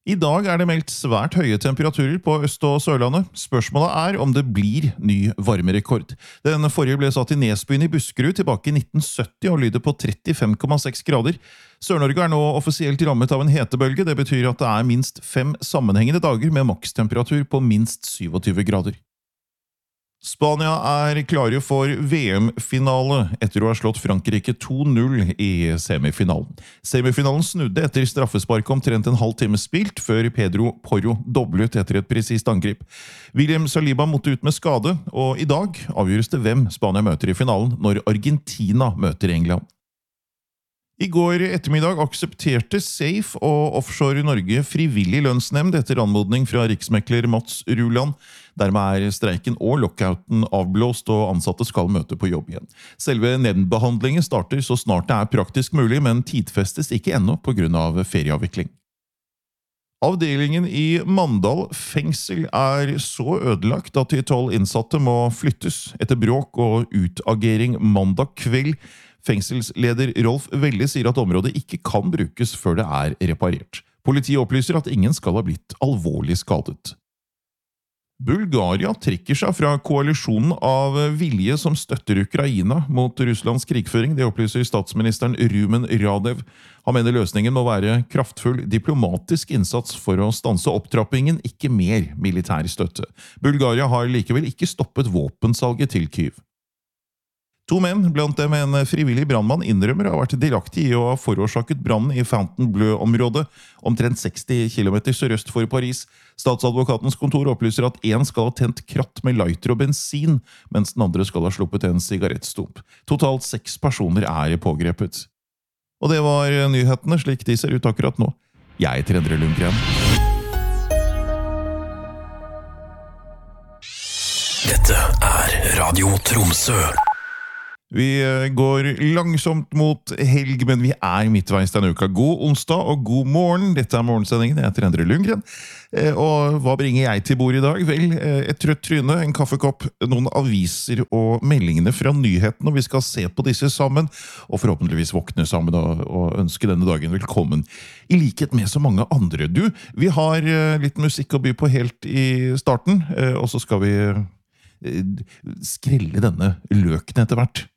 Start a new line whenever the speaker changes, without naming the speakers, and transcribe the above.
I dag det meldt svært høye temperaturer på Øst- og Sørlandet. Spørsmålet om det blir ny varmerekord. Den forrige ble satt i Nesbyen i Buskerud tilbake i 1970 og lyder på 35,6 grader. Sør-Norge nå offisielt rammet av en hetebølge. Det betyr at det minst 5 sammenhengende dager med makstemperatur på minst 27 grader. Spania klare for VM-finale etter å ha slått Frankrike 2-0 i semifinalen. Semifinalen snudde etter straffespark omtrent en halv time spilt, før Pedro Porro doblet etter et presist angrep. William Saliba måtte ut med skade, og i dag avgjøres det hvem Spania møter i finalen når Argentina møter England. I går ettermiddag aksepterte Safe og Offshore Norge frivillig lønnsnemnd etter anmodning fra riksmekler Mats Ruland. Dermed streiken og lockouten avblåst, og ansatte skal møte på jobb igjen. Selve nemndbehandlingen starter så snart det praktisk mulig, men tidfestes ikke ennå på grunn av ferieavvikling. Avdelingen i Mandal fengsel så ødelagt at de 12 innsatte må flyttes etter bråk og utagering mandag kveld. Fengselsleder Rolf Velle sier at området ikke kan brukes før det reparert. Politiet opplyser at ingen skal ha blitt alvorlig skadet. Bulgaria trekker seg fra koalisjonen av vilje som støtter Ukraina mot Russlands krigføring. Det opplyser statsministeren Rumen Radev. Han mener løsningen må være kraftfull diplomatisk innsats for å stanse opptrappingen, ikke mer militær støtte. Bulgaria har likevel ikke stoppet våpensalget til Kyiv. 2 menn, blant dem en frivillig brannmann, innrømmer å ha vært delaktig i å ha forårsaket brannen i Fontainebleau-området, omtrent 60 km sørøst for Paris. Statsadvokatens kontor opplyser at en skal ha tent kratt med lighter og bensin, mens den andre skal ha sluppet en sigarettstump. Totalt 6 personer pågrepet. Og det var nyhetene slik de ser ut akkurat nå. Jeg heter Endre Lundgren.
Dette Radio Tromsø.
Vi går langsomt mot helg, men vi midtveis denne uka. God onsdag og god morgen. Dette morgensendingen. Jeg heter Endre Lundgren. Og hva bringer jeg til bord i dag? Vel, et trøtt tryne, en kaffekopp, noen aviser og meldingene fra nyhetene, og vi skal se på disse sammen, og forhåpentligvis våkne sammen og ønske denne dagen velkommen. I likhet med så mange andre. Vi har litt musikk å by på helt i starten, og så skal vi skrelle denne løken etter hvert.